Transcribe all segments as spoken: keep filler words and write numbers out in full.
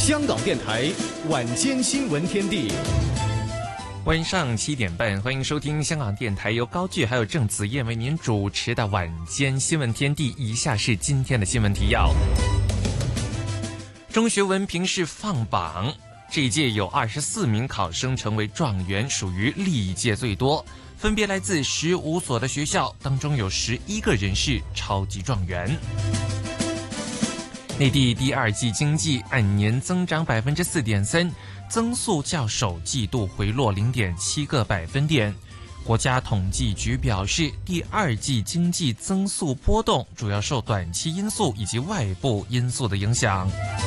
香港电台晚间新闻天地， 晚上七点半，欢迎收听香港电台由高炬还有郑子燕为您主持的晚间新闻天地。以下是今天的新闻提要：中学文凭试放榜，这一届有二十四名考生成为状元，属于历届最多，分别来自十五所的学校，当中有十一个人是超级状元。内地第二季经济按年增长百分之四点三，增速较首季度回落零点七个百分点。国家统计局表示，第二季经济增速波动主要受短期因素以及外部因素的影响。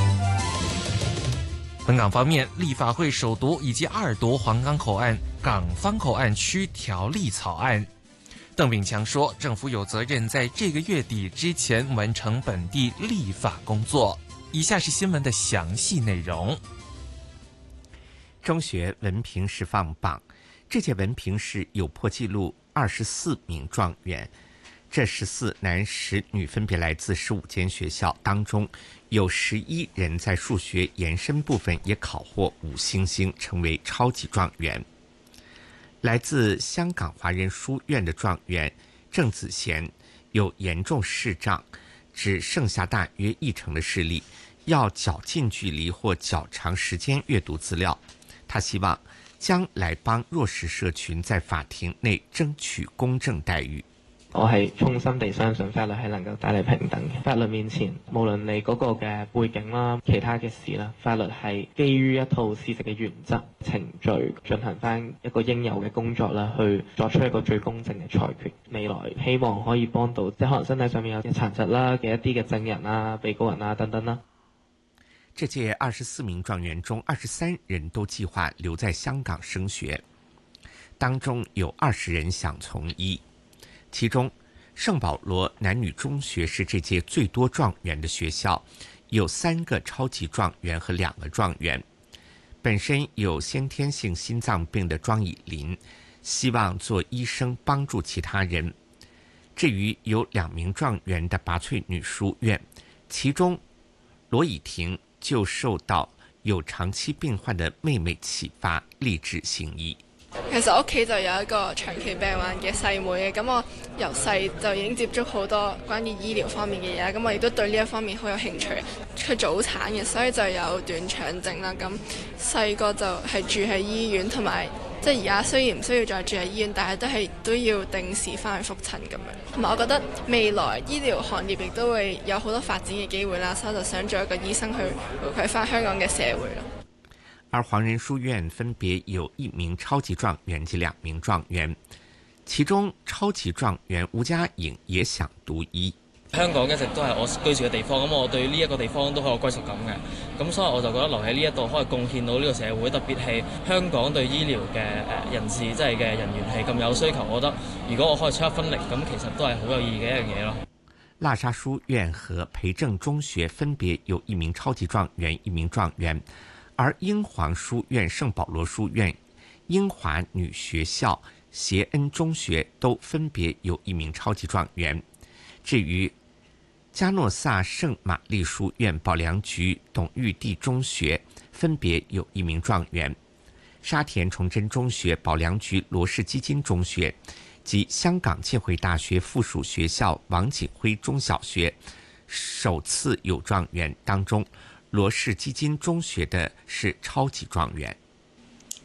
本港方面，立法会首读以及二读皇岗口岸港方口岸区条例草案。邓炳强说，政府有责任在这个月底之前完成本地立法工作。以下是新闻的详细内容。 中学文凭试放榜，这届文凭试有破纪录二十四名状元，这十四男十女分别来自十五间学校，当中有十一人在数学延伸部分也考获五星星，成为超级状元。来自香港华人书院的状元郑子贤有严重视障，只剩下大约一成的视力，要较近距离或较长时間閱讀資料。他希望將來幫弱勢社群在法庭內爭取公正待遇。 我係衷心地相信法律係能夠帶嚟平等嘅。法律面前，無論你嗰個嘅背景啦、其他嘅事啦，法律係基於一套事實嘅原則、程序進行翻一個應有嘅工作啦，去作出一個最公正嘅裁決。未來希望可以幫到即係可能身體上面有啲殘疾啦嘅一啲嘅證人啊、被告人啊等等啦。 這屆二十四名狀元中，二十三人都計劃留在香港升學，當中有二十人想從醫。其中，聖保羅男女中學是這屆最多狀元的學校，有三個超級狀元和兩個狀元。本身有先天性心臟病的莊以林，希望做醫生幫助其他人。至於有兩名狀元的拔萃女書院，其中羅以婷就受到有長期病患的妹妹啟發，立志行醫。 其實屋企就有一個長期病患嘅細妹嘅，咁我由細就已經接觸好多關於醫療方面嘅嘢，咁我亦都對呢一方面好有興趣。佢早產嘅，所以就有斷腸症啦。咁細個就係住喺醫院，同埋即係而家雖然唔需要再住喺醫院，但係都係都要定時翻去覆診咁樣。同埋我覺得未來醫療行業亦都會有好多發展嘅機會啦，所以我就想做一個醫生去回饋翻香港嘅社會咯。 而黃仁書院分別有一名超級狀元及兩名狀元，其中超級狀元吳家穎也想讀醫。 香港一直都係我居住嘅地方，咁我對呢一個地方都好有歸屬感嘅，咁所以我就覺得留喺呢一度可以貢獻到呢個社會，特別係香港對醫療嘅誒人士，即係嘅人員係咁有需求，我覺得如果我可以出一分力，咁其實都係好有意義嘅一樣嘢咯。 喇沙書院和培正中學分別有一名超級狀元，一名狀元。而英皇書院、聖保羅書院、英華女學校、協恩中學都分別有一名超級狀元。至於加諾薩聖瑪麗書院、保良局董玉地中學分別有一名狀元。沙田崇真中學、保良局羅氏基金中學及香港浸會大學附屬學校王錦輝中小學首次有狀元，當中羅氏基金中學的是超級狀元。